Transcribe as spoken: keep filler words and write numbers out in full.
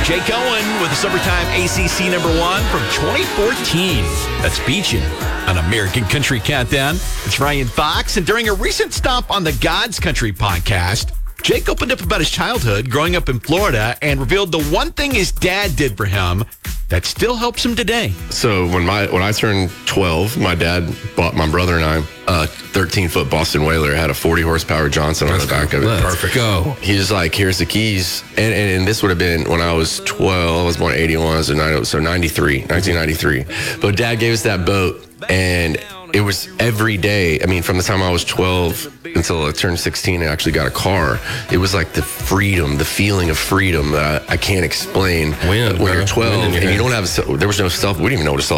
Jake Owen with the Summertime A C C number one from twenty fourteen. That's Beachin' on American Country Countdown. It's Ryan Fox, and during a recent stop on the God's Country podcast, Jake opened up about his childhood growing up in Florida and revealed the one thing his dad did for him that still helps him today. So when my when I turned twelve, my dad bought my brother and I a thirteen-foot Boston Whaler. It had a forty horsepower Johnson on the back of it. Let's Perfect. go. He was like, here's the keys. And, and, and this would have been when I was twelve. I was born in eighty-one, so, nine, so ninety-three, nineteen ninety-three. But Dad gave us that boat, and it was every day. I mean, from the time I was twelve until I turned sixteen and actually got a car, it was like the freedom, the feeling of freedom that I, I can't explain. Wind, when bro. you're twelve Wind in your and you head. don't have, there was no stuff. We didn't even know what a cell